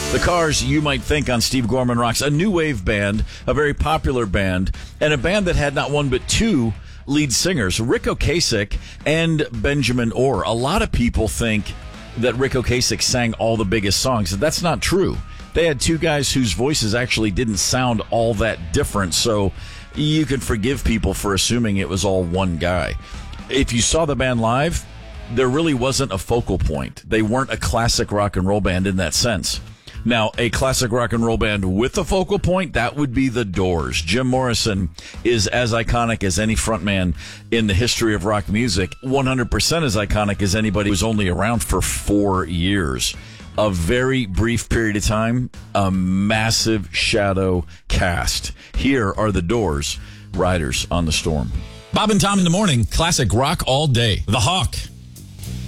The Cars, you might think on Steve Gorman Rocks, a new wave band, a very popular band, and a band that had not one but two lead singers, Ric Ocasek and Benjamin Orr. A lot of people think that Ric Ocasek sang all the biggest songs. That's not true. They had two guys whose voices actually didn't sound all that different, so you can forgive people for assuming it was all one guy. If you saw the band live, there really wasn't a focal point. They weren't a classic rock and roll band in that sense. Now, a classic rock and roll band with a focal point, that would be The Doors. Jim Morrison is as iconic as any frontman in the history of rock music, 100% as iconic as anybody who's only around for 4 years. A very brief period of time, a massive shadow cast. Here are The Doors, Riders on the Storm. Bob and Tom in the morning, classic rock all day. The Hawk.